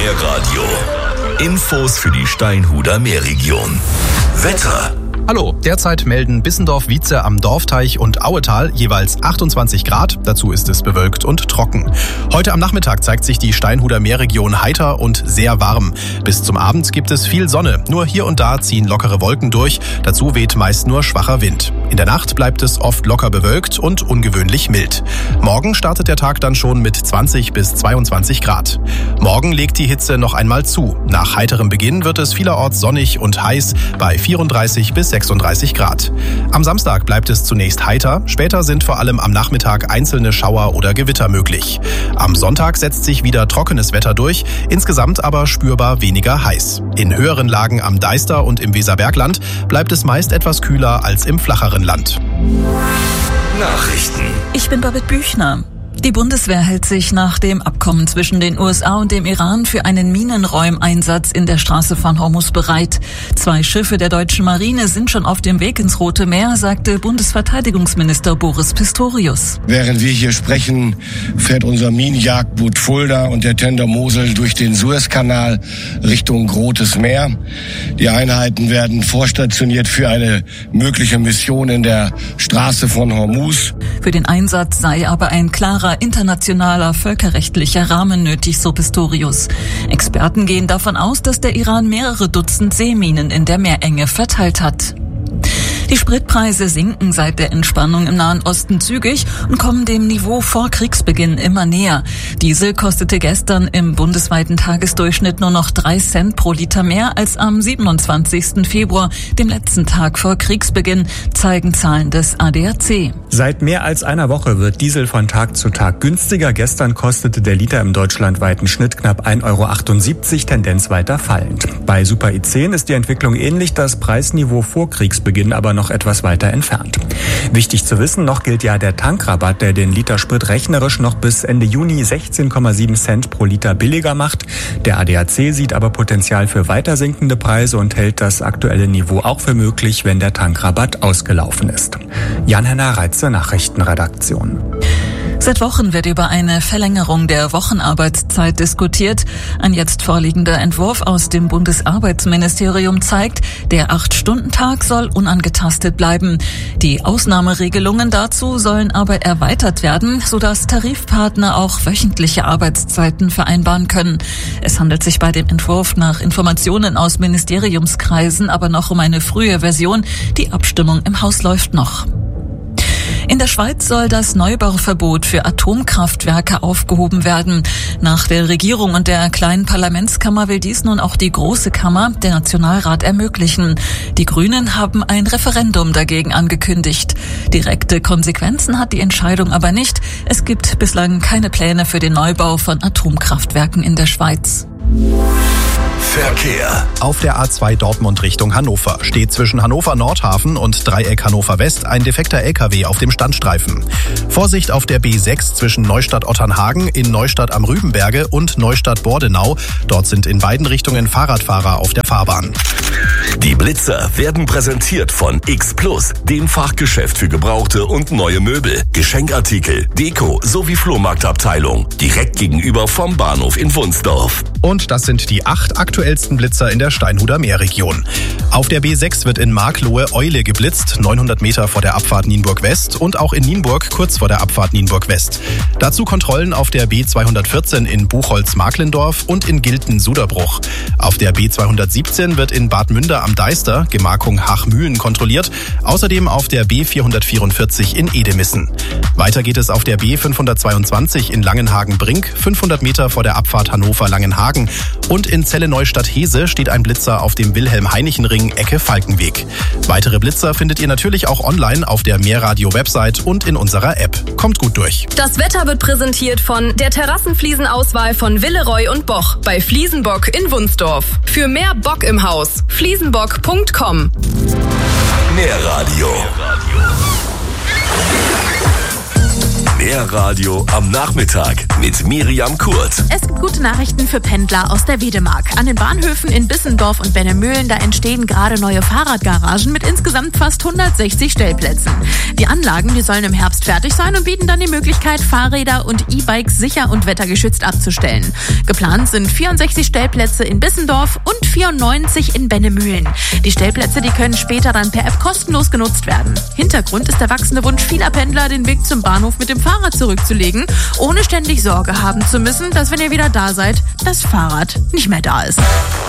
Meerradio. Infos für die Steinhuder Meerregion. Wetter. Hallo, derzeit melden Bissendorf-Wietze am Dorfteich und Auetal jeweils 28 Grad. Dazu ist es bewölkt und trocken. Heute am Nachmittag zeigt sich die Steinhuder Meerregion heiter und sehr warm. Bis zum Abend gibt es viel Sonne. Nur hier und da ziehen lockere Wolken durch. Dazu weht meist nur schwacher Wind. In der Nacht bleibt es oft locker bewölkt und ungewöhnlich mild. Morgen startet der Tag dann schon mit 20 bis 22 Grad. Morgen legt die Hitze noch einmal zu. Nach heiterem Beginn wird es vielerorts sonnig und heiß bei 34 bis 36 Grad. Am Samstag bleibt es zunächst heiter, später sind vor allem am Nachmittag einzelne Schauer oder Gewitter möglich. Am Sonntag setzt sich wieder trockenes Wetter durch, insgesamt aber spürbar weniger heiß. In höheren Lagen am Deister und im Weserbergland bleibt es meist etwas kühler als im flacheren Land. Nachrichten. Ich bin Babette Büchner. Die Bundeswehr hält sich nach dem Abkommen zwischen den USA und dem Iran für einen Minenräumeinsatz in der Straße von Hormuz bereit. 2 Schiffe der deutschen Marine sind schon auf dem Weg ins Rote Meer, sagte Bundesverteidigungsminister Boris Pistorius. Während wir hier sprechen, fährt unser Minenjagdboot Fulda und der Tender Mosel durch den Suezkanal Richtung Rotes Meer. Die Einheiten werden vorstationiert für eine mögliche Mission in der Straße von Hormuz. Für den Einsatz sei aber ein klarer internationaler völkerrechtlicher Rahmen nötig, so Pistorius. Experten gehen davon aus, dass der Iran mehrere Dutzend Seeminen in der Meerenge verteilt hat. Die Spritpreise sinken seit der Entspannung im Nahen Osten zügig und kommen dem Niveau vor Kriegsbeginn immer näher. Diesel kostete gestern im bundesweiten Tagesdurchschnitt nur noch 3 Cent pro Liter mehr als am 27. Februar, dem letzten Tag vor Kriegsbeginn, zeigen Zahlen des ADAC. Seit mehr als einer Woche wird Diesel von Tag zu Tag günstiger. Gestern kostete der Liter im deutschlandweiten Schnitt knapp 1,78 €, Tendenz weiter fallend. Bei Super E10 ist die Entwicklung ähnlich, das Preisniveau vor Kriegsbeginn aber noch etwas weiter entfernt. Wichtig zu wissen, noch gilt ja der Tankrabatt, der den Liter Sprit rechnerisch noch bis Ende Juni 16,7 Cent pro Liter billiger macht. Der ADAC sieht aber Potenzial für weiter sinkende Preise und hält das aktuelle Niveau auch für möglich, wenn der Tankrabatt ausgelaufen ist. Jan-Henner Reitze, Nachrichtenredaktion. Seit Wochen wird über eine Verlängerung der Wochenarbeitszeit diskutiert. Ein jetzt vorliegender Entwurf aus dem Bundesarbeitsministerium zeigt, der 8-Stunden-Tag soll unangetastet bleiben. Die Ausnahmeregelungen dazu sollen aber erweitert werden, sodass Tarifpartner auch wöchentliche Arbeitszeiten vereinbaren können. Es handelt sich bei dem Entwurf nach Informationen aus Ministeriumskreisen aber noch um eine frühe Version. Die Abstimmung im Haus läuft noch. In der Schweiz soll das Neubauverbot für Atomkraftwerke aufgehoben werden. Nach der Regierung und der kleinen Parlamentskammer will dies nun auch die Große Kammer, der Nationalrat, ermöglichen. Die Grünen haben ein Referendum dagegen angekündigt. Direkte Konsequenzen hat die Entscheidung aber nicht. Es gibt bislang keine Pläne für den Neubau von Atomkraftwerken in der Schweiz. Verkehr. Auf der A2 Dortmund Richtung Hannover steht zwischen Hannover Nordhafen und Dreieck Hannover West ein defekter LKW auf dem Standstreifen. Vorsicht auf der B6 zwischen Neustadt-Otternhagen in Neustadt am Rübenberge und Neustadt-Bordenau. Dort sind in beiden Richtungen Fahrradfahrer auf der Fahrbahn. Die Blitzer werden präsentiert von X Plus, dem Fachgeschäft für gebrauchte und neue Möbel, Geschenkartikel, Deko sowie Flohmarktabteilung. Direkt gegenüber vom Bahnhof in Wunsdorf. Und das sind die 8 aktuellsten Blitzer in der Steinhuder Meerregion. Auf der B6 wird in Marklohe Eule geblitzt, 900 Meter vor der Abfahrt Nienburg West und auch in Nienburg kurz vor der Abfahrt Nienburg West. Dazu Kontrollen auf der B214 in Buchholz-Marklendorf und in Gilten-Suderbruch. Auf der B217 wird in Bad Münder am Deister, Gemarkung Hachmühlen, kontrolliert. Außerdem auf der B444 in Edemissen. Weiter geht es auf der B522 in Langenhagen-Brink, 500 Meter vor der Abfahrt Hannover-Langenhagen. Und in Celle-Neustadt-Hese steht ein Blitzer auf dem Wilhelm-Heinichen-Ring Ecke Falkenweg. Weitere Blitzer findet ihr natürlich auch online auf der Meerradio-Website und in unserer App. Kommt gut durch. Das Wetter wird präsentiert von der Terrassenfliesenauswahl von Willeroy und Boch bei Fliesenbock in Wunsdorf. Für mehr Bock im Haus. fliesenbock.com. Meerradio. Mehr Radio am Nachmittag mit Miriam Kurt. Es gibt gute Nachrichten für Pendler aus der Wedemark. An den Bahnhöfen in Bissendorf und Bennemühlen, da entstehen gerade neue Fahrradgaragen mit insgesamt fast 160 Stellplätzen. Die Anlagen, die sollen im Herbst fertig sein und bieten dann die Möglichkeit, Fahrräder und E-Bikes sicher und wettergeschützt abzustellen. Geplant sind 64 Stellplätze in Bissendorf und 94 in Bennemühlen. Die Stellplätze, die können später dann per App kostenlos genutzt werden. Hintergrund ist der wachsende Wunsch vieler Pendler, den Weg zum Bahnhof mit dem Fahrrad zurückzulegen, ohne ständig Sorge haben zu müssen, dass, wenn ihr wieder da seid, das Fahrrad nicht mehr da ist.